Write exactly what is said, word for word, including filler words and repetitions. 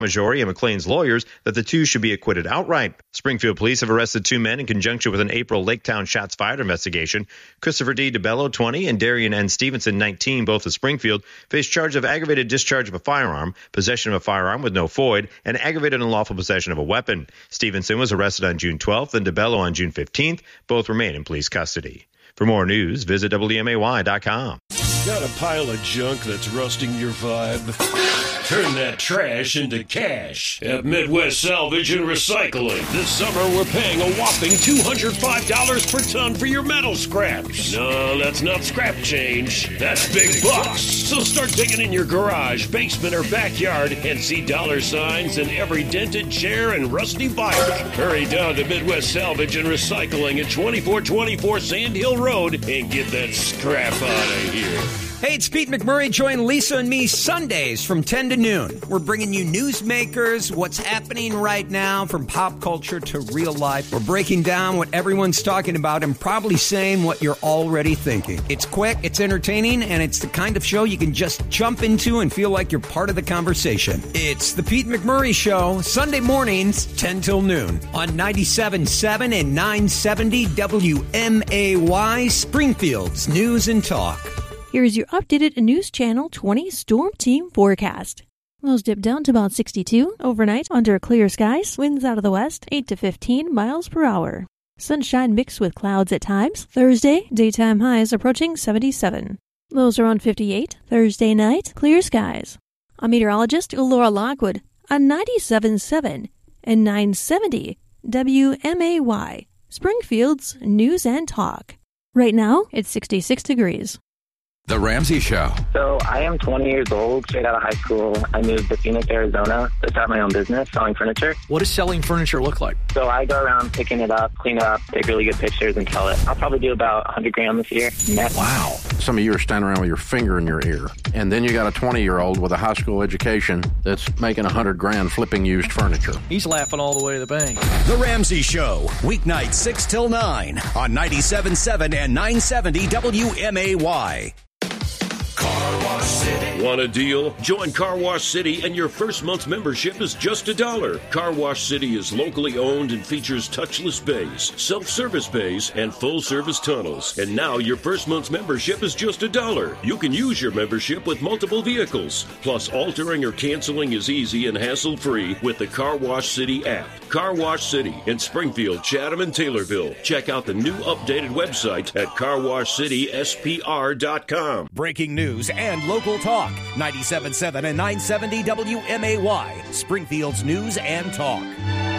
majority and McLean's lawyers that the two should be acquitted outright. Springfield police have arrested two men in conjunction with an April Laketown shots fired investigation. Christopher D. DeBello, twenty, and Darian N. Stevenson, nineteen, both of Springfield, face charge of aggravated discharge of a firearm, possession of a firearm with no F O I D, and aggravated unlawful possession of a weapon. Stevenson was arrested on June twelfth and DeBello on June fifteenth. Both remain in police custody. For more news, visit W M A Y dot com. Got a pile of junk that's rusting your vibe? Turn that trash into cash at Midwest Salvage and Recycling. This summer, we're paying a whopping two hundred five dollars per ton for your metal scraps. No, that's not scrap change. That's big bucks. So start digging in your garage, basement, or backyard and see dollar signs in every dented chair and rusty bike. Hurry down to Midwest Salvage and Recycling at twenty-four twenty-four Sand Hill Road and get that scrap out of here. Hey, it's Pete McMurray. Join Lisa and me Sundays from ten to noon. We're bringing you newsmakers, what's happening right now from pop culture to real life. We're breaking down what everyone's talking about and probably saying what you're already thinking. It's quick, it's entertaining, and it's the kind of show you can just jump into and feel like you're part of the conversation. It's the Pete McMurray Show, Sunday mornings, ten till noon on ninety-seven point seven and nine seventy W M A Y, Springfield's News and Talk. Here's your updated News Channel twenty Storm Team forecast. Lows dip down to about sixty-two. Overnight, under clear skies, winds out of the west, eight to fifteen miles per hour. Sunshine mixed with clouds at times. Thursday, daytime highs approaching seventy-seven. Lows around fifty-eight. Thursday night, clear skies. I'm meteorologist Laura Lockwood on ninety-seven point seven and nine seventy W M A Y, Springfield's News and Talk. Right now, it's sixty-six degrees. The Ramsey Show. So I am twenty years old, straight out of high school. I moved to Phoenix, Arizona to start my own business, selling furniture. What does selling furniture look like? So I go around picking it up, clean it up, take really good pictures, and sell it. I'll probably do about one hundred grand this year. Net. Wow. Some of you are standing around with your finger in your ear. And then you got a twenty-year-old with a high school education that's making one hundred grand flipping used furniture. He's laughing all the way to the bank. The Ramsey Show, weeknights six till nine on ninety-seven point seven and nine seventy W M A Y. Car Wash City. Want a deal? Join Car Wash City and your first month's membership is just a dollar. Car Wash City is locally owned and features touchless bays, self-service bays, and full-service tunnels. And now your first month's membership is just a dollar. You can use your membership with multiple vehicles. Plus, altering or canceling is easy and hassle-free with the Car Wash City app. Car Wash City in Springfield, Chatham, and Taylorville. Check out the new updated website at car wash city s p r dot com. Breaking news and local talk. ninety-seven point seven and nine seventy W M A Y, Springfield's News and Talk.